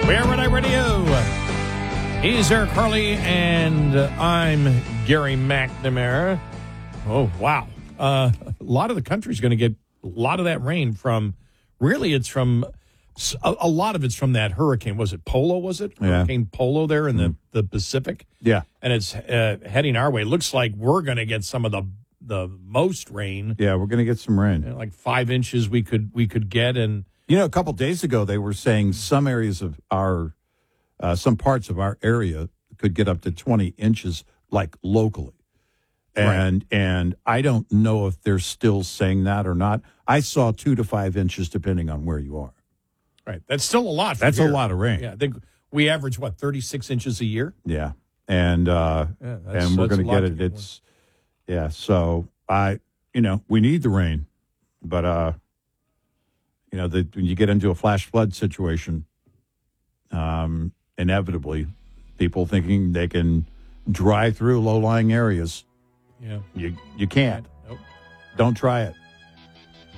We're Radio. He's Eric Harley, and I'm Gary McNamara. Oh, wow. A lot of the country's going to get a lot of that rain from, really, it's from, a lot of it's from that hurricane. Was it Polo, was it? Yeah. Hurricane Polo there in the Pacific? Yeah. And it's heading our way. Looks like we're going to get some of the most rain. Yeah, we're going to get some rain. Like 5 inches we could get. And you know, a couple days ago, they were saying some areas of our, some parts of our area could get up to 20 inches, like locally. And I don't know if they're still saying that or not. I saw 2 to 5 inches, depending on where you are. Right. That's still a lot. That's a lot of rain. Yeah. I think we average, 36 inches a year? Yeah. And and we're going to get it. It's, so we need the rain. But, when you get into a flash flood situation, inevitably, people thinking they can drive through low-lying areas. Yeah. You can't. Nope. Don't try it.